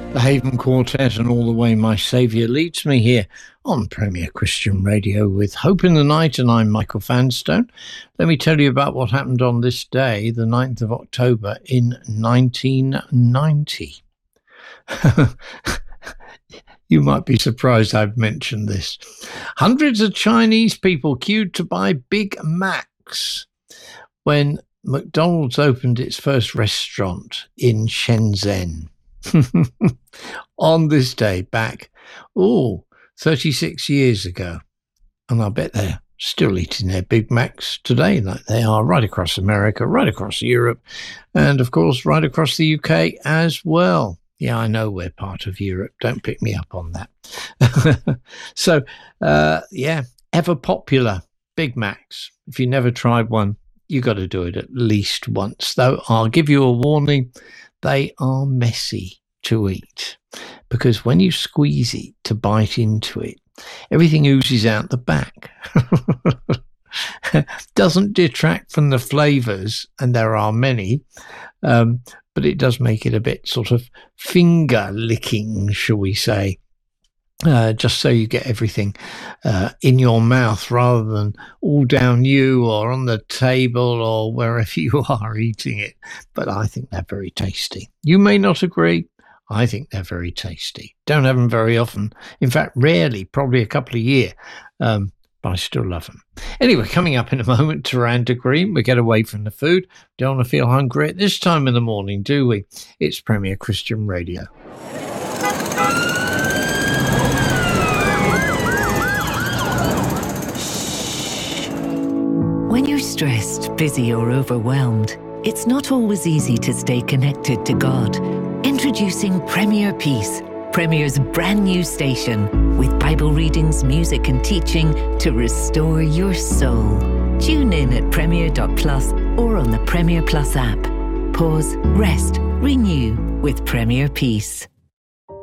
The Haven Quartet and All the Way My Saviour Leads Me here on Premier Christian Radio with Hope in the Night, and I'm Michael Vanstone. Let me tell you about what happened on this day, the 9th of October in 1990. You might be surprised I've mentioned this. Hundreds of Chinese people queued to buy Big Macs when McDonald's opened its first restaurant in Shenzhen. On this day back, 36 years ago. And I bet they're still eating their Big Macs today, like they are right across America, right across Europe, and of course right across the UK as well. Yeah, I know we're part of Europe. Don't pick me up on that. So, ever popular Big Macs. If you never tried one, you got to do it at least once. Though I'll give you a warning, they are messy to eat because when you squeeze it to bite into it, everything oozes out the back. Doesn't detract from the flavours, and there are many, but it does make it a bit sort of finger licking, shall we say. Just so you get everything in your mouth rather than all down you or on the table or wherever you are eating it. But I think they're very tasty. You may not agree. I think they're very tasty. Don't have them very often. In fact, rarely, probably a couple of years. But I still love them. Anyway, coming up in a moment, Taranda Green. We get away from the food. Don't want to feel hungry at this time in the morning, do we? It's Premier Christian Radio. When you're stressed, busy or overwhelmed, it's not always easy to stay connected to God. Introducing Premier Peace, Premier's brand new station, with Bible readings, music and teaching to restore your soul. Tune in at premier.plus or on the Premier Plus app. Pause, rest, renew with Premier Peace.